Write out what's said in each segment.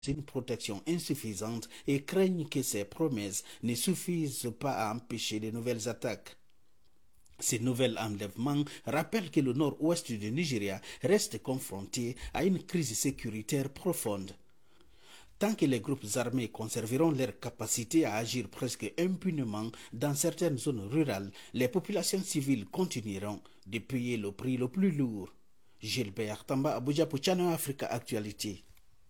une protection insuffisante et craignent que ces promesses ne suffisent pas à empêcher de nouvelles attaques. Ces nouveaux enlèvements rappellent que le nord-ouest du Nigeria reste confronté à une crise sécuritaire profonde. Tant que les groupes armés conserveront leur capacité à agir presque impunément dans certaines zones rurales, les populations civiles continueront de payer le prix le plus lourd. Gilbert Tamba, Abuja pour Channel Africa Actualité.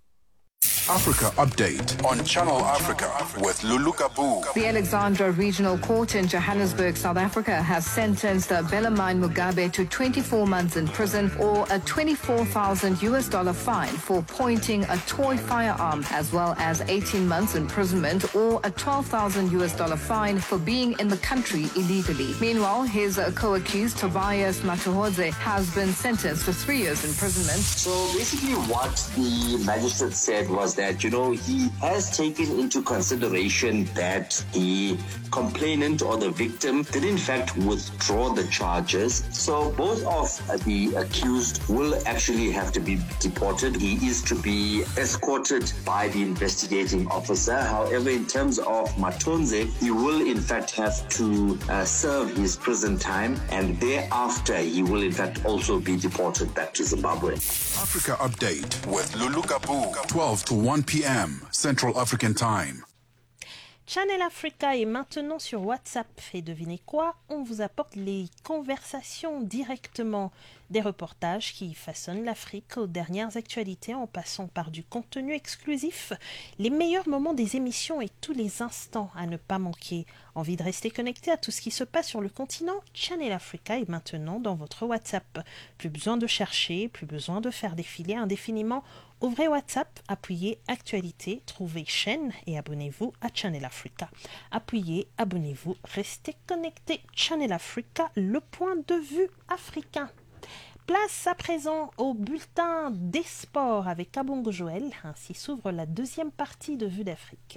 Africa Update on Channel Africa with Lulu Kabu. The Alexandra Regional Court in Johannesburg, South Africa, has sentenced Bellarmine Mugabe to 24 months in prison or a $24,000 fine for pointing a toy firearm, as well as 18 months imprisonment or a $12,000 fine for being in the country illegally. Meanwhile, his co-accused Tobias Matuhodze has been sentenced to 3 years imprisonment. So basically what the magistrate said was that, he has taken into consideration that the complainant or the victim did in fact withdraw the charges. So both of the accused will actually have to be deported. He is to be escorted by the investigating officer. However, in terms of Matonze, he will in fact have to serve his prison time, and thereafter he will in fact also be deported back to Zimbabwe. Africa Update with Lulu Kabu, 12 to 1 p.m. Central African Time. Channel Africa est maintenant sur WhatsApp. Et devinez quoi? On vous apporte les conversations directement, des reportages qui façonnent l'Afrique aux dernières actualités en passant par du contenu exclusif, les meilleurs moments des émissions et tous les instants à ne pas manquer. Envie de rester connecté à tout ce qui se passe sur le continent? Channel Africa est maintenant dans votre WhatsApp. Plus besoin de chercher, plus besoin de faire défiler indéfiniment. Ouvrez WhatsApp, appuyez Actualité, trouvez chaîne et abonnez-vous à Channel Africa. Appuyez, abonnez-vous, restez connectés. Channel Africa, le point de vue africain. Place à présent au bulletin des sports avec Kabongo Joël. Ainsi s'ouvre la deuxième partie de Vue d'Afrique.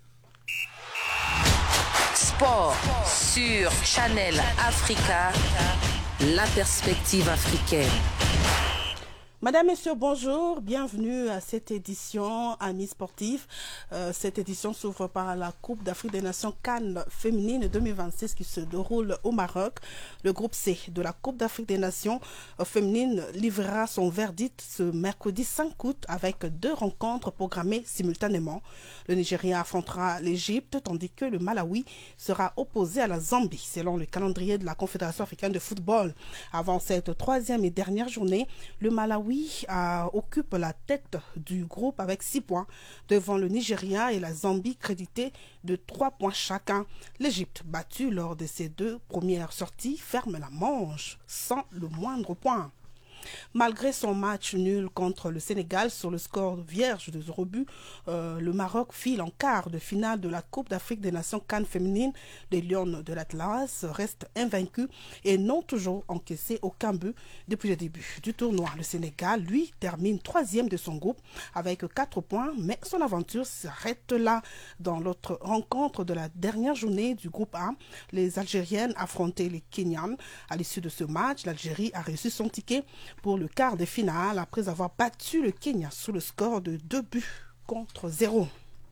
Sport sur Channel Africa, la perspective africaine. Madame, Messieurs, bonjour, bienvenue à cette édition Amis sportifs. Cette édition s'ouvre par la Coupe d'Afrique des Nations CAN féminine 2026 qui se déroule au Maroc. Le groupe C de la Coupe d'Afrique des Nations féminine livrera son verdict ce mercredi 5 août avec 2 rencontres programmées simultanément. Le Nigeria affrontera l'Égypte tandis que le Malawi sera opposé à la Zambie selon le calendrier de la Confédération africaine de football. Avant cette 3e et dernière journée, le Malawi occupe la tête du groupe avec 6 points devant le Nigeria et la Zambie crédité de 3 points chacun. L'Égypte, battue lors de ses 2 premières sorties, ferme la manche sans le moindre point. Malgré son match nul contre le Sénégal sur le score vierge de 0 but, le Maroc file en quart de finale de la Coupe d'Afrique des Nations CAN féminine. Les Lions de l'Atlas restent invaincus et n'ont toujours encaissé aucun but depuis le début du tournoi. Le Sénégal, lui, termine 3e de son groupe avec 4 points, mais son aventure s'arrête là. Dans l'autre rencontre de la dernière journée du groupe A, les Algériennes affrontaient les Kenyanes. À l'issue de ce match, l'Algérie a reçu son ticket pour le quart de finale après avoir battu le Kenya sous le score de 2 buts contre 0.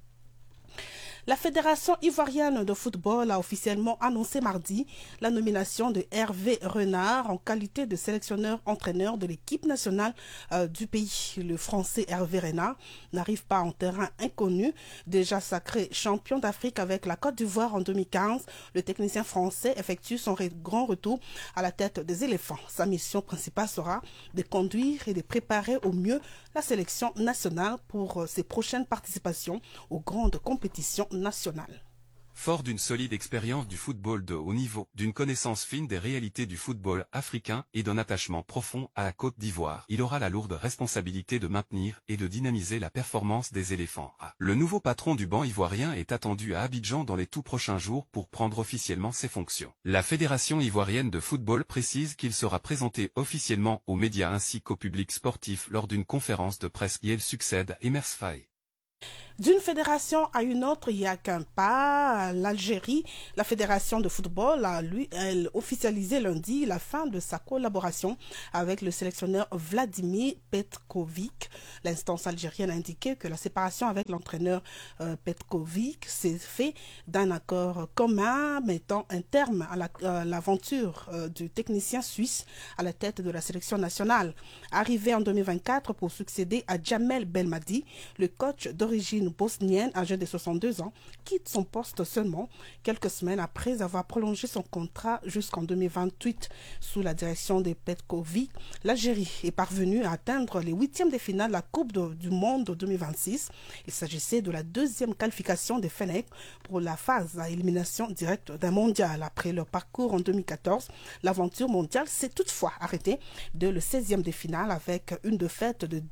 La Fédération ivoirienne de football a officiellement annoncé mardi la nomination de Hervé Renard en qualité de sélectionneur-entraîneur de l'équipe nationale du pays. Le Français Hervé Renard n'arrive pas en terrain inconnu. Déjà sacré champion d'Afrique avec la Côte d'Ivoire en 2015, le technicien français effectue son grand retour à la tête des éléphants. Sa mission principale sera de conduire et de préparer au mieux la sélection nationale pour ses prochaines participations aux grandes compétitions nationales. Fort d'une solide expérience du football de haut niveau, d'une connaissance fine des réalités du football africain et d'un attachement profond à la Côte d'Ivoire, il aura la lourde responsabilité de maintenir et de dynamiser la performance des éléphants. Le nouveau patron du banc ivoirien est attendu à Abidjan dans les tout prochains jours pour prendre officiellement ses fonctions. La Fédération ivoirienne de football précise qu'il sera présenté officiellement aux médias ainsi qu'au public sportif lors d'une conférence de presse qui elle succède à Emers Faye. D'une fédération à une autre, il n'y a qu'un pas. L'Algérie, la fédération de football, elle officialisé lundi la fin de sa collaboration avec le sélectionneur Vladimir Petkovic. L'instance algérienne a indiqué que la séparation avec l'entraîneur Petkovic s'est faite d'un accord commun mettant un terme à l'aventure du technicien suisse à la tête de la sélection nationale. Arrivé en 2024 pour succéder à Djamel Belmadi, le coach d'origine bosnienne, âgé de 62 ans, quitte son poste seulement quelques semaines après avoir prolongé son contrat jusqu'en 2028. Sous la direction de Petkovic, l'Algérie est parvenue à atteindre les huitièmes de finale de la Coupe du Monde 2026. Il s'agissait de la deuxième qualification des Fennecs pour la phase à élimination directe d'un mondial. Après leur parcours en 2014, l'aventure mondiale s'est toutefois arrêtée dès le 16e de finale avec une défaite de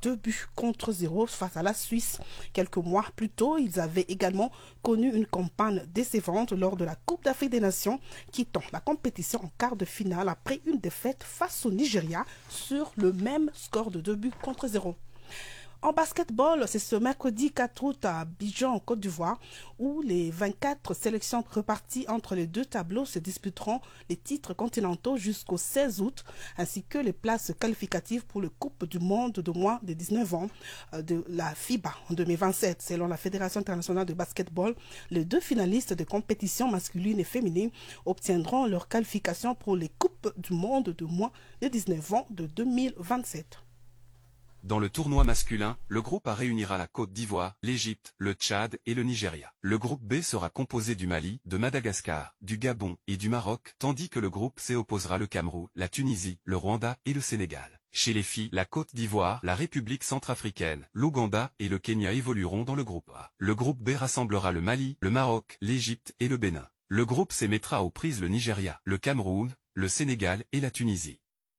2-0 face à la Suisse. Quelques mois plus tôt, ils avaient également connu une campagne décevante lors de la Coupe d'Afrique des Nations, quittant la compétition en quart de finale après une défaite face au Nigeria sur le même score de 2-0. En basketball, c'est ce mercredi 4 août à Abidjan, en Côte d'Ivoire, où les 24 sélections reparties entre les deux tableaux se disputeront les titres continentaux jusqu'au 16 août, ainsi que les places qualificatives pour le Coupe du Monde de moins de 19 ans de la FIBA en 2027. Selon la Fédération internationale de basketball, les deux finalistes de compétitions masculines et féminines obtiendront leur qualification pour les Coupes du Monde de moins de 19 ans de 2027. Dans le tournoi masculin, le groupe A réunira la Côte d'Ivoire, l'Égypte, le Tchad et le Nigeria. Le groupe B sera composé du Mali, de Madagascar, du Gabon et du Maroc, tandis que le groupe C opposera le Cameroun, la Tunisie, le Rwanda et le Sénégal. Chez les filles, la Côte d'Ivoire, la République centrafricaine, l'Ouganda et le Kenya évolueront dans le groupe A. Le groupe B rassemblera le Mali, le Maroc, l'Égypte et le Bénin. Le groupe C mettra aux prises le Nigeria, le Cameroun, le Sénégal et la Tunisie.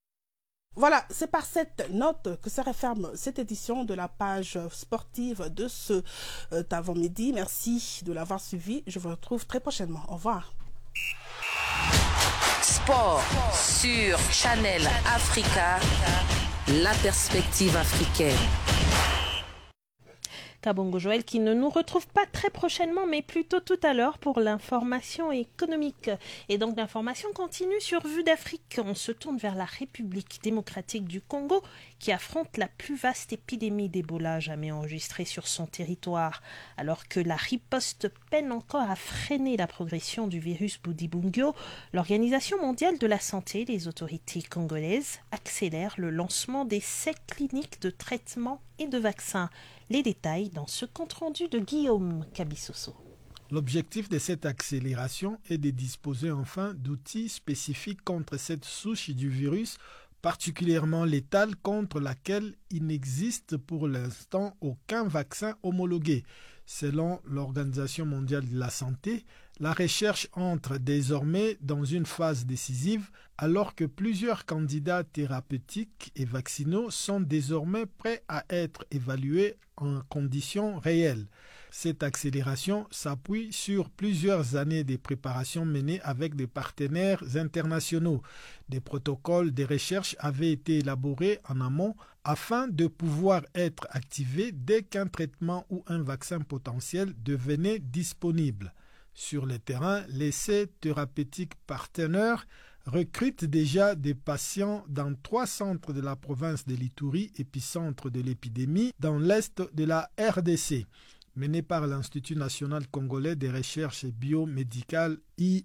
Voilà, c'est par cette note que se referme cette édition de la page sportive de ce avant-midi. Merci de l'avoir suivi. Je vous retrouve très prochainement. Au revoir. Sport sur Channel Africa, la perspective africaine. Kabongo Joël qui ne nous retrouve pas très prochainement mais plutôt tout à l'heure pour l'information économique. Et donc l'information continue sur Vue d'Afrique. On se tourne vers la République démocratique du Congo qui affronte la plus vaste épidémie d'Ebola jamais enregistrée sur son territoire. Alors que la riposte peine encore à freiner la progression du virus Bundibugyo, l'Organisation mondiale de la santé et les autorités congolaises accélèrent le lancement d'essais cliniques de traitement et de vaccins. Les détails dans ce compte-rendu de Guillaume Kabissoso. L'objectif de cette accélération est de disposer enfin d'outils spécifiques contre cette souche du virus particulièrement létale contre laquelle il n'existe pour l'instant aucun vaccin homologué. Selon l'Organisation mondiale de la santé, la recherche entre désormais dans une phase décisive alors que plusieurs candidats thérapeutiques et vaccinaux sont désormais prêts à être évalués en conditions réelles. Cette accélération s'appuie sur plusieurs années de préparation menées avec des partenaires internationaux. Des protocoles de recherche avaient été élaborés en amont afin de pouvoir être activés dès qu'un traitement ou un vaccin potentiel devenait disponible. Sur le terrain, l'essai thérapeutique Partner recrute déjà des patients dans 3 centres de la province de l'Ituri, épicentre de l'épidémie, dans l'est de la RDC. Mené par l'Institut national congolais des recherches biomédicales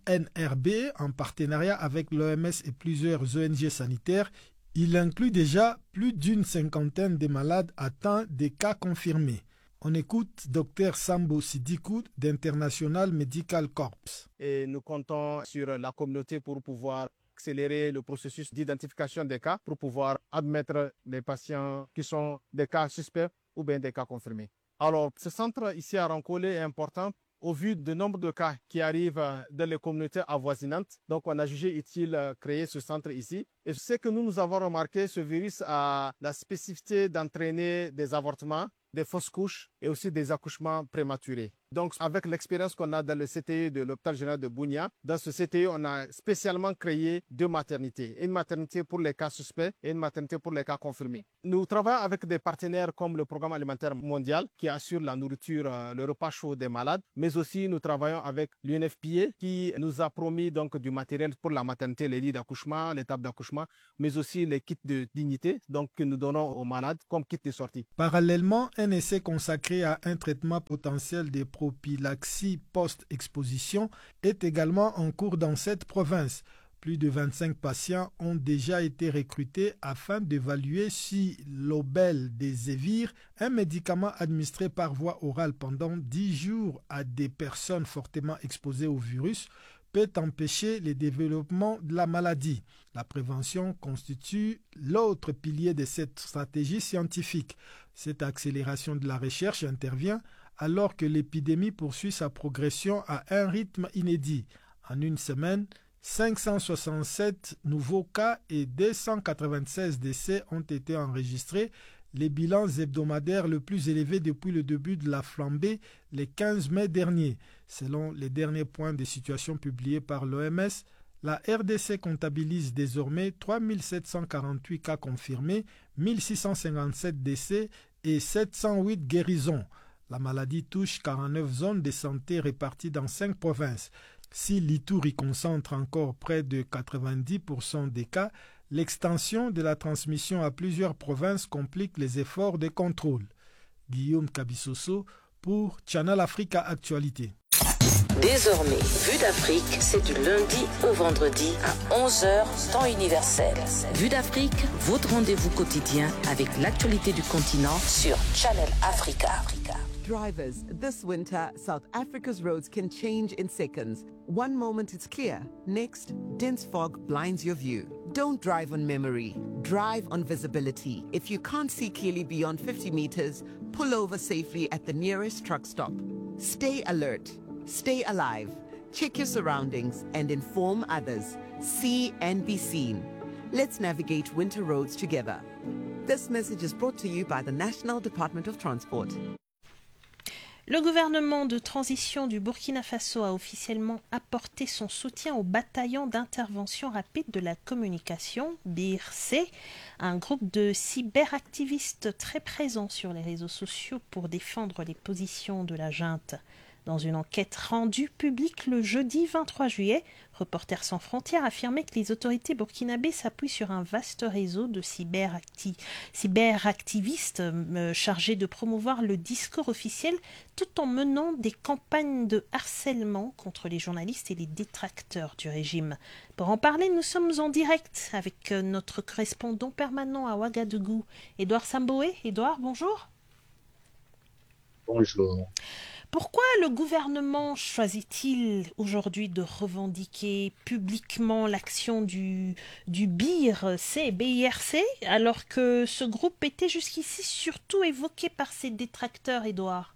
INRB en partenariat avec l'OMS et plusieurs ONG sanitaires, il inclut déjà plus d'une 50aine de malades atteints des cas confirmés. On écoute Dr Sambo Sidikou d'International Medical Corps. Et nous comptons sur la communauté pour pouvoir accélérer le processus d'identification des cas, pour pouvoir admettre les patients qui sont des cas suspects ou bien des cas confirmés. Alors, ce centre ici à Rankolé est important au vu du nombre de cas qui arrivent dans les communautés avoisinantes. Donc, on a jugé utile créer ce centre ici. Et ce que nous avons remarqué, ce virus a la spécificité d'entraîner des avortements des fausses couches et aussi des accouchements prématurés. Donc, avec l'expérience qu'on a dans le CTI de l'hôpital général de Bunia, dans ce CTI, on a spécialement créé 2 maternités. Une maternité pour les cas suspects et une maternité pour les cas confirmés. Nous travaillons avec des partenaires comme le Programme alimentaire mondial qui assure la nourriture, le repas chaud des malades, mais aussi nous travaillons avec l'UNFPA qui nous a promis donc du matériel pour la maternité, les lits d'accouchement, les tables d'accouchement, mais aussi les kits de dignité donc, que nous donnons aux malades comme kits de sortie. Parallèlement, un essai consacré à un traitement potentiel des prophylaxies post-exposition est également en cours dans cette province. Plus de 25 patients ont déjà été recrutés afin d'évaluer si l'Obel-Désévir, un médicament administré par voie orale pendant 10 jours à des personnes fortement exposées au virus, peut empêcher le développement de la maladie. La prévention constitue l'autre pilier de cette stratégie scientifique. Cette accélération de la recherche intervient alors que l'épidémie poursuit sa progression à un rythme inédit. En une semaine, 567 nouveaux cas et 296 décès ont été enregistrés, les bilans hebdomadaires le plus élevé depuis le début de la flambée le 15 mai dernier. Selon les derniers points de situation publiés par l'OMS, la RDC comptabilise désormais 3748 cas confirmés, 1657 décès et 708 guérisons. La maladie touche 49 zones de santé réparties dans 5 provinces. Si l'Ituri concentre encore près de 90% des cas, l'extension de la transmission à plusieurs provinces complique les efforts de contrôle. Guillaume Kabissoso pour Channel Africa Actualité. Désormais, Vue d'Afrique, c'est du lundi au vendredi à 11h, temps universel. Vue d'Afrique, votre rendez-vous quotidien avec l'actualité du continent sur Channel Africa. Drivers, this winter, South Africa's roads can change in seconds. One moment it's clear, next, dense fog blinds your view. Don't drive on memory, drive on visibility. If you can't see clearly beyond 50 meters, pull over safely at the nearest truck stop. Stay alert, stay alive, check your surroundings and inform others. See and be seen. Let's navigate winter roads together. This message is brought to you by the National Department of Transport. Le gouvernement de transition du Burkina Faso a officiellement apporté son soutien au bataillon d'intervention rapide de la communication, BIRC, un groupe de cyberactivistes très présents sur les réseaux sociaux pour défendre les positions de la junte. Dans une enquête rendue publique le jeudi 23 juillet, Reporters sans frontières affirmait que les autorités burkinabées s'appuient sur un vaste réseau de cyberactivistes chargés de promouvoir le discours officiel tout en menant des campagnes de harcèlement contre les journalistes et les détracteurs du régime. Pour en parler, nous sommes en direct avec notre correspondant permanent à Ouagadougou, Édouard Samboé. Édouard, bonjour. Bonjour. Pourquoi le gouvernement choisit-il aujourd'hui de revendiquer publiquement l'action du BIRC, alors que ce groupe était jusqu'ici surtout évoqué par ses détracteurs, Édouard?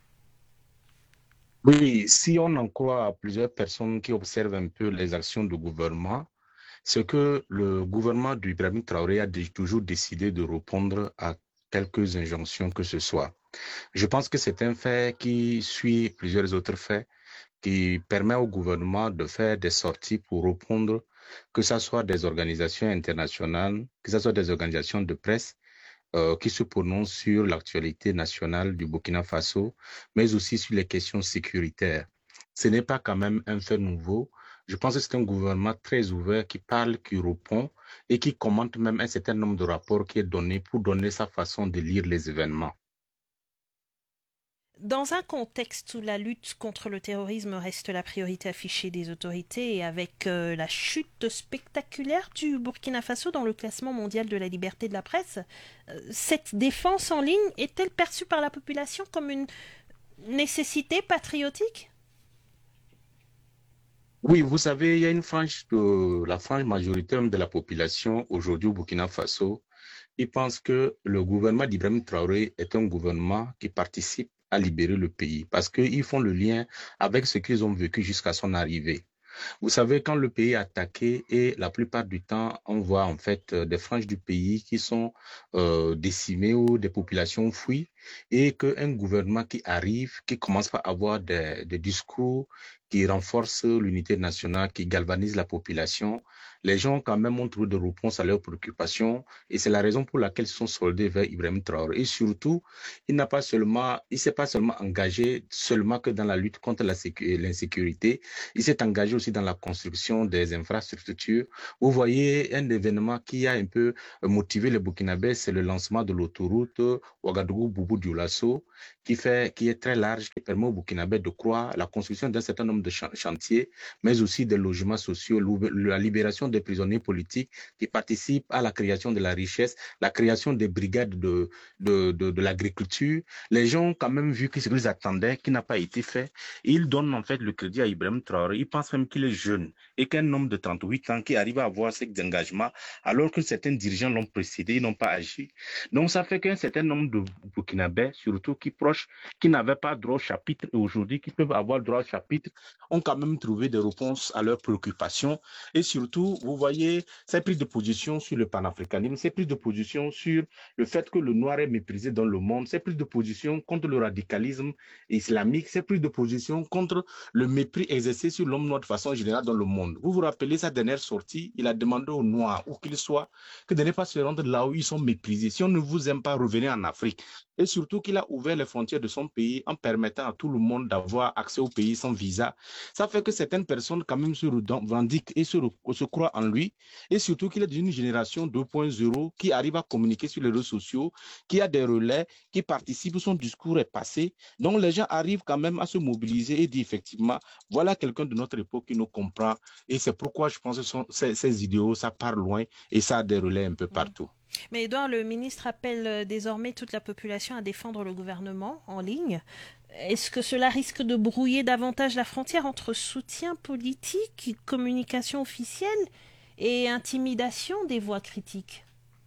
Oui, si on en croit à plusieurs personnes qui observent un peu les actions du gouvernement, c'est que le gouvernement d'Ibrahim Traoré a toujours décidé de répondre à quelques injonctions que ce soit. Je pense que c'est un fait qui suit plusieurs autres faits qui permet au gouvernement de faire des sorties pour répondre, que ce soit des organisations internationales, que ce soit des organisations de presse qui se prononcent sur l'actualité nationale du Burkina Faso, mais aussi sur les questions sécuritaires. Ce n'est pas quand même un fait nouveau. Je pense que c'est un gouvernement très ouvert qui parle, qui répond et qui commente même un certain nombre de rapports qui est donné pour donner sa façon de lire les événements. Dans un contexte où la lutte contre le terrorisme reste la priorité affichée des autorités et avec la chute spectaculaire du Burkina Faso dans le classement mondial de la liberté de la presse, cette défense en ligne est-elle perçue par la population comme une nécessité patriotique ? Oui, vous savez, il y a la frange majoritaire de la population aujourd'hui au Burkina Faso, qui pense que le gouvernement d'Ibrahim Traoré est un gouvernement qui participe à libérer le pays parce qu'ils font le lien avec ce qu'ils ont vécu jusqu'à son arrivée. Vous savez, quand le pays est attaqué et la plupart du temps, on voit en fait des franges du pays qui sont décimées ou des populations fuient, et qu'un gouvernement qui arrive, qui commence par avoir des discours qui renforcent l'unité nationale, qui galvanisent la population, les gens quand même ont trouvé des réponses à leurs préoccupations et c'est la raison pour laquelle ils se sont soldés vers Ibrahim Traoré. Et surtout, il ne s'est pas seulement engagé que dans la lutte contre l'insécurité, il s'est engagé aussi dans la construction des infrastructures. Vous voyez, un événement qui a un peu motivé les Burkinabés, c'est le lancement de l'autoroute Ouagadougou-Boubou-Dioulasso, qui est très large, qui permet aux Burkinabés de croire la construction d'un certain nombre de chantiers, mais aussi des logements sociaux, la libération des prisonniers politiques qui participent à la création de la richesse, la création des brigades de l'agriculture. Les gens ont quand même vu que ce qu'ils attendaient, qui n'a pas été fait. Ils donnent en fait le crédit à Ibrahim Traoré. Ils pensent même qu'il est jeune et qu'un homme de 38 ans qui arrive à avoir cet engagement, alors que certains dirigeants l'ont précédé, ils n'ont pas agi. Donc ça fait qu'un certain nombre de Burkinabés, surtout qui n'avaient pas droit au chapitre et aujourd'hui qui peuvent avoir droit au chapitre, ont quand même trouvé des réponses à leurs préoccupations. Et surtout, vous voyez, ces prises de position sur le panafricanisme, ces prises de position sur le fait que le noir est méprisé dans le monde, ces prises de position contre le radicalisme islamique, ces prises de position contre le mépris exercé sur l'homme noir de façon générale dans le monde. Vous vous rappelez sa dernière sortie, il a demandé aux noirs, où qu'ils soient, que de ne pas se rendre là où ils sont méprisés. Si on ne vous aime pas, revenez en Afrique. Et surtout qu'il a ouvert les frontières de son pays en permettant à tout le monde d'avoir accès au pays sans visa. Ça fait que certaines personnes quand même se revendiquent et se croient en lui. Et surtout qu'il est d'une génération 2.0 qui arrive à communiquer sur les réseaux sociaux, qui a des relais, qui participe, son discours est passé. Donc les gens arrivent quand même à se mobiliser et dire effectivement, voilà quelqu'un de notre époque qui nous comprend. Et c'est pourquoi je pense que ces idéaux, ça part loin et ça a des relais un peu partout. Mais Edouard, le ministre appelle désormais toute la population à défendre le gouvernement en ligne. Est-ce que cela risque de brouiller davantage la frontière entre soutien politique, communication officielle et intimidation des voix critiques ?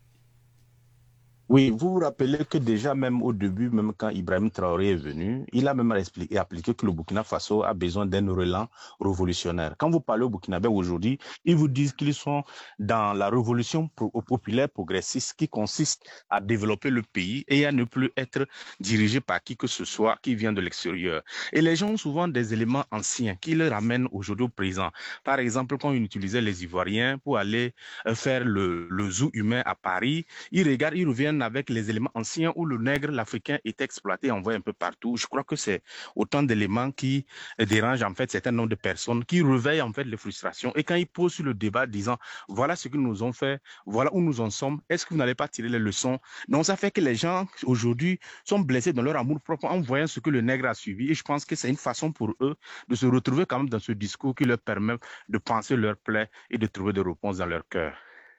Oui, vous vous rappelez que déjà même au début, même quand Ibrahim Traoré est venu, il a même appliqué que le Burkina Faso a besoin d'un relan révolutionnaire. Quand vous parlez aux Burkinabés aujourd'hui, ils vous disent qu'ils sont dans la révolution populaire progressiste qui consiste à développer le pays et à ne plus être dirigé par qui que ce soit qui vient de l'extérieur. Et les gens ont souvent des éléments anciens qui les ramènent aujourd'hui au présent. Par exemple, quand on utilisait les Ivoiriens pour aller faire le zoo humain à Paris, ils reviennent avec les éléments anciens où le nègre, l'Africain est exploité, envoyé un peu partout. Je crois que c'est autant d'éléments qui dérangent en fait un certain nombre de personnes, qui réveillent en fait les frustrations. Et quand ils posent sur le débat disant voilà ce que nous ont fait, voilà où nous en sommes, est-ce que vous n'allez pas tirer les leçons? Donc ça fait que les gens aujourd'hui sont blessés dans leur amour propre en voyant ce que le nègre a suivi. Et je pense que c'est une façon pour eux de se retrouver quand même dans ce discours qui leur permet de penser leur plaie et de trouver des réponses dans leur cœur.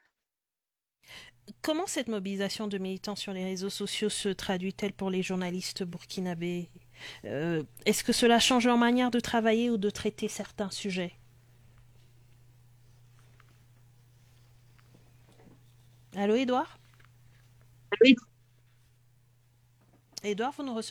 Comment cette mobilisation de militants sur les réseaux sociaux se traduit-elle pour les journalistes burkinabés ? Est-ce que cela change leur manière de travailler ou de traiter certains sujets ? Allô, Edouard ? Oui. Edouard, vous nous recevez ?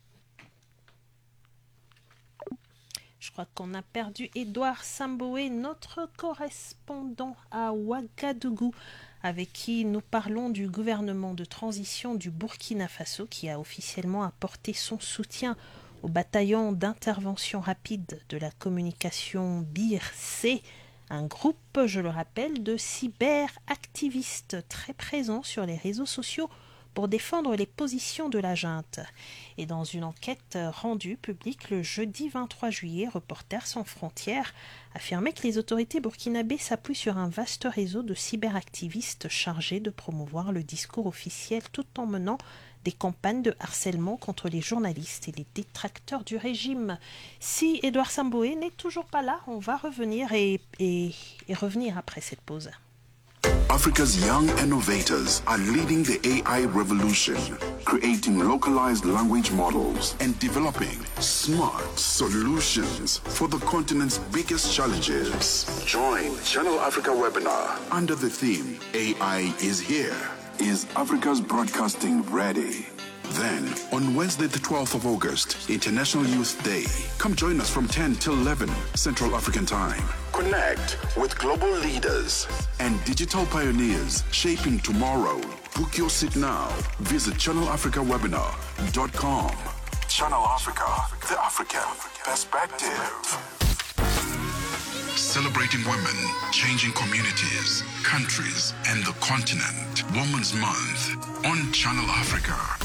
Je crois qu'on a perdu Edouard Samboué, notre correspondant à Ouagadougou, avec qui nous parlons du gouvernement de transition du Burkina Faso qui a officiellement apporté son soutien au bataillon d'intervention rapide de la communication BIR-C, un groupe, je le rappelle, de cyberactivistes très présents sur les réseaux sociaux pour défendre les positions de la junte. Et dans une enquête rendue publique le jeudi 23 juillet, Reporters sans frontières affirmait que les autorités burkinabées s'appuient sur un vaste réseau de cyberactivistes chargés de promouvoir le discours officiel tout en menant des campagnes de harcèlement contre les journalistes et les détracteurs du régime. Si Edouard Samboué n'est toujours pas là, on va revenir et revenir après cette pause. Africa's young innovators are leading the AI revolution, creating localized language models and developing smart solutions for the continent's biggest challenges. Join Channel Africa webinar under the theme AI is here. Is Africa's broadcasting ready? Then, on Wednesday the 12th of August, International Youth Day, come join us from 10 till 11 Central African Time. Connect with global leaders and digital pioneers shaping tomorrow. Book your seat now. Visit channelafricawebinar.com. Channel Africa, the African perspective. Celebrating women, changing communities, countries, and the continent. Women's Month on Channel Africa.